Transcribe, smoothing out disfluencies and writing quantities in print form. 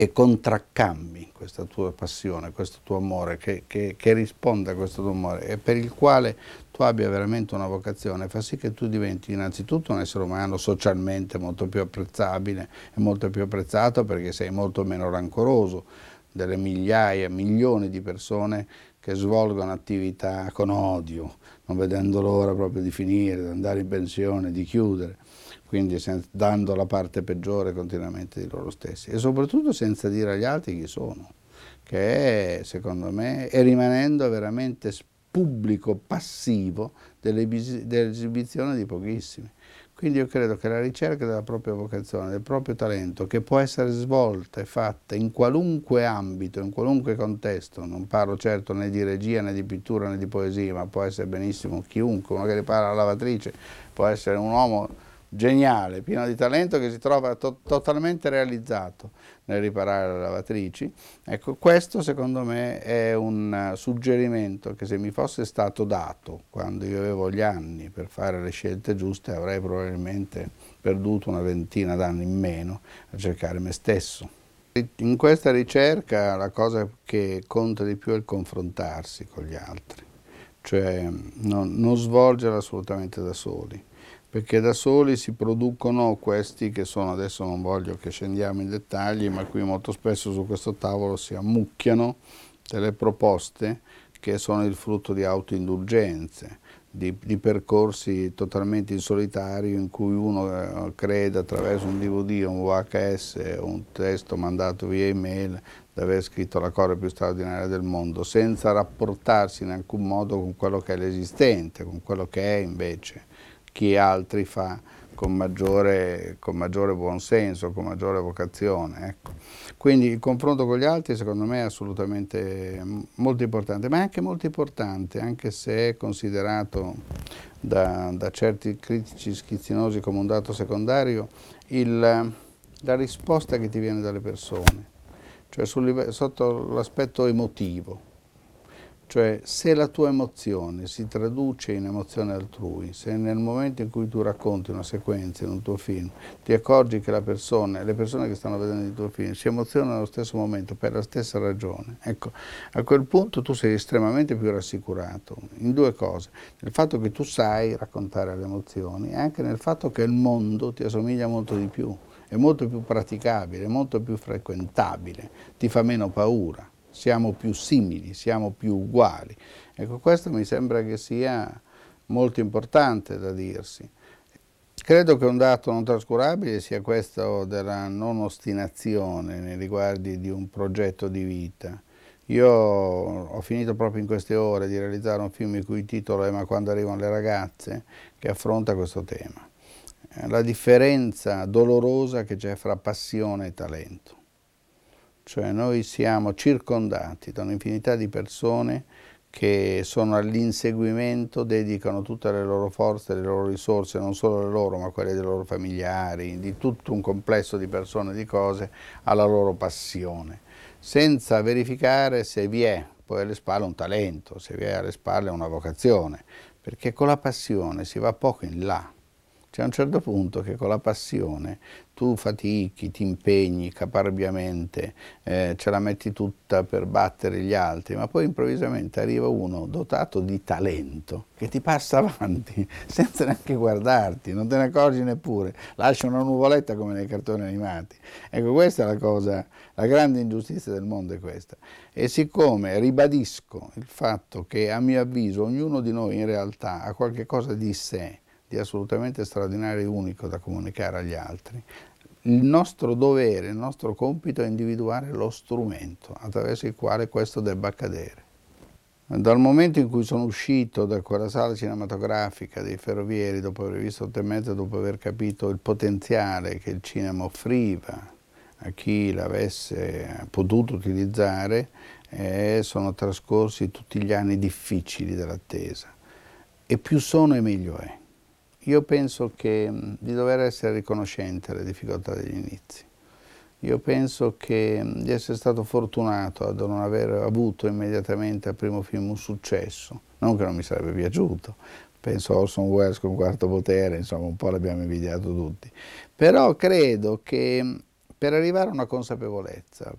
e contraccambi questa tua passione, questo tuo amore, che risponda a questo tuo amore e per il quale tu abbia veramente una vocazione, fa sì che tu diventi innanzitutto un essere umano socialmente molto più apprezzabile e molto più apprezzato, perché sei molto meno rancoroso delle migliaia, milioni di persone che svolgono attività con odio, non vedendo l'ora proprio di finire, di andare in pensione, di chiudere, quindi dando la parte peggiore continuamente di loro stessi e soprattutto senza dire agli altri chi sono, che è, secondo me, e rimanendo veramente pubblico passivo dell'esibizione di pochissimi. Quindi io credo che la ricerca della propria vocazione, del proprio talento, che può essere svolta e fatta in qualunque ambito, in qualunque contesto, non parlo certo né di regia né di pittura né di poesia, ma può essere benissimo chiunque, uno che ripara la lavatrice, può essere un uomo geniale, pieno di talento, che si trova totalmente realizzato nel riparare le lavatrici. Ecco, questo secondo me è un suggerimento che se mi fosse stato dato quando io avevo gli anni per fare le scelte giuste, avrei probabilmente perduto una ventina d'anni in meno a cercare me stesso. In questa ricerca la cosa che conta di più è il confrontarsi con gli altri, cioè non svolgerla assolutamente da soli, perché da soli si producono questi che sono, adesso non voglio che scendiamo in dettagli, ma qui molto spesso su questo tavolo si ammucchiano delle proposte che sono il frutto di autoindulgenze, di percorsi totalmente in solitario in cui uno crede attraverso un DVD, un VHS, un testo mandato via email di aver scritto la cosa più straordinaria del mondo, senza rapportarsi in alcun modo con quello che è l'esistente, con quello che è invece chi altri fa con maggiore buonsenso, con maggiore vocazione. Ecco. Quindi il confronto con gli altri secondo me è assolutamente molto importante, ma è anche molto importante, anche se è considerato da certi critici schizzinosi come un dato secondario, la risposta che ti viene dalle persone, cioè sotto l'aspetto emotivo. Cioè, se la tua emozione si traduce in emozione altrui, se nel momento in cui tu racconti una sequenza in un tuo film, ti accorgi che le persone che stanno vedendo il tuo film si emozionano allo stesso momento per la stessa ragione, ecco, a quel punto tu sei estremamente più rassicurato in due cose, nel fatto che tu sai raccontare le emozioni e anche nel fatto che il mondo ti assomiglia molto di più, è molto più praticabile, è molto più frequentabile, ti fa meno paura. Siamo più simili, siamo più uguali. Ecco, questo mi sembra che sia molto importante da dirsi. Credo che un dato non trascurabile sia questo della non ostinazione nei riguardi di un progetto di vita. Io ho finito proprio in queste ore di realizzare un film il cui titolo è Ma quando arrivano le ragazze, che affronta questo tema. La differenza dolorosa che c'è fra passione e talento. Cioè noi siamo circondati da un'infinità di persone che sono all'inseguimento, dedicano tutte le loro forze, le loro risorse, non solo le loro, ma quelle dei loro familiari, di tutto un complesso di persone e di cose, alla loro passione, senza verificare se vi è poi alle spalle un talento, se vi è alle spalle una vocazione, perché con la passione si va poco in là. C'è un certo punto che con la passione tu fatichi, ti impegni caparbiamente, ce la metti tutta per battere gli altri, ma poi improvvisamente arriva uno dotato di talento che ti passa avanti senza neanche guardarti, non te ne accorgi neppure, lascia una nuvoletta come nei cartoni animati. Ecco, questa è la cosa, la grande ingiustizia del mondo è questa. E siccome ribadisco il fatto che a mio avviso ognuno di noi in realtà ha qualche cosa di sé, di assolutamente straordinario e unico da comunicare agli altri, il nostro dovere, il nostro compito è individuare lo strumento attraverso il quale questo debba accadere. Dal momento in cui sono uscito da quella sala cinematografica dei Ferrovieri, dopo aver visto 8 e mezzo, dopo aver capito il potenziale che il cinema offriva a chi l'avesse potuto utilizzare, sono trascorsi tutti gli anni difficili dell'attesa. E più sono e meglio è. Io penso di dover essere riconoscente alle difficoltà degli inizi. Io penso di essere stato fortunato a non aver avuto immediatamente al primo film un successo, non che non mi sarebbe piaciuto, penso a Orson Welles con Quarto Potere, insomma un po' l'abbiamo invidiato tutti, però credo che per arrivare a una consapevolezza,